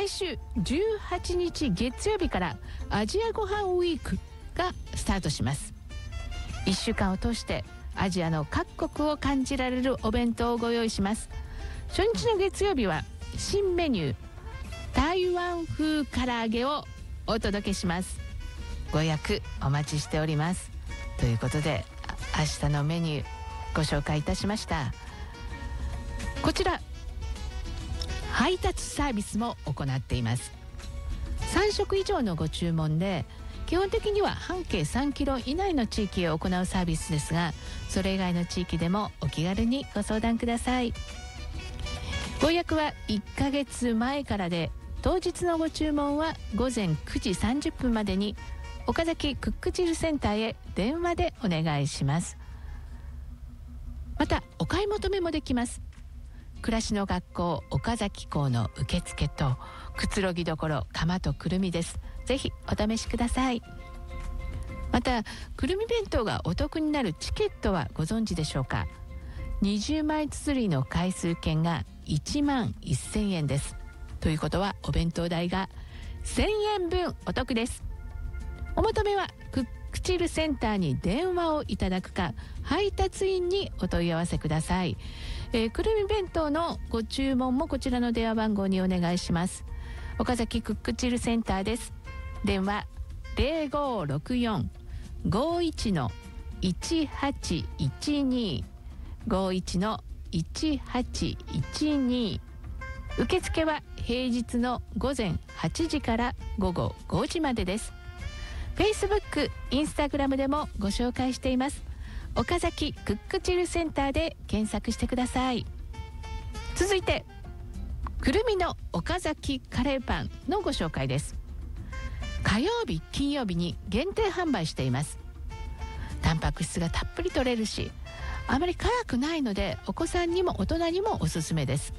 来週18日月曜日からアジアごはんウィークがスタートします。1週間を通してアジアの各国を感じられるお弁当をご用意します。初日の月曜日は新メニュー台湾風唐揚げをお届けします。ご予約お待ちしております。ということで明日のメニューご紹介いたしました。こちら配達サービスも行っています。3食以上のご注文で基本的には半径3キロ以内の地域を行うサービスですが、それ以外の地域でもお気軽にご相談ください。ご予約は1ヶ月前からで、当日のご注文は午前9時30分までに岡崎クックチルセンターへ電話でお願いします。またお買い求めもできます。暮らしの学校岡崎校の受付とくつろぎどころ鎌とくるみです。ぜひお試しください。またくるみ弁当がお得になるチケットはご存知でしょうか。20枚綴りの回数券が1万1000円です。ということはお弁当代が1000円分お得です。お求めはクックチルセンターに電話をいただくか配達員にお問い合わせください。くるみ弁当のご注文もこちらの電話番号にお願いします。岡崎クックチルセンターです。電話 0564-51-1812 51-1812。受付は平日の午前8時から午後5時までです。 Facebook、Instagram でもご紹介しています。岡崎クックチルセンターで検索してください。続いてくるみの岡崎カレーパンのご紹介です。火曜日金曜日に限定販売しています。タンパク質がたっぷり取れるし、あまり辛くないのでお子さんにも大人にもおすすめです。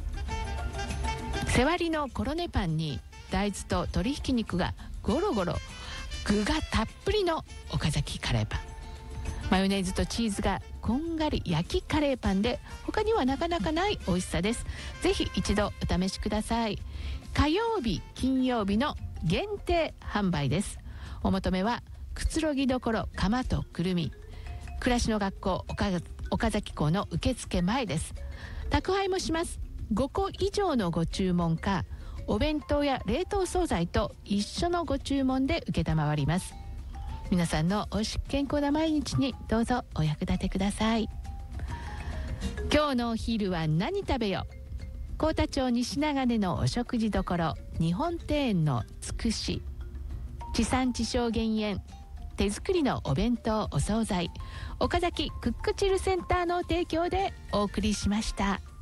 背割りのコロネパンに大豆と鶏ひき肉がゴロゴロ、具がたっぷりの岡崎カレーパン、マヨネーズとチーズがこんがり焼きカレーパンで他にはなかなかない美味しさです。ぜひ一度お試しください。火曜日金曜日の限定販売です。お求めはくつろぎどころ鎌とくるみ、暮らしの学校岡崎校の受付前です。宅配もします。5個以上のご注文かお弁当や冷凍惣菜と一緒のご注文で承ります。皆さんのおいしく健康な毎日にどうぞお役立てください。今日のお昼は何食べよ。幸田町西長根のお食事処日本庭園のつくし、地産地消減塩、手作りのお弁当お惣菜、岡崎クックチルセンターの提供でお送りしました。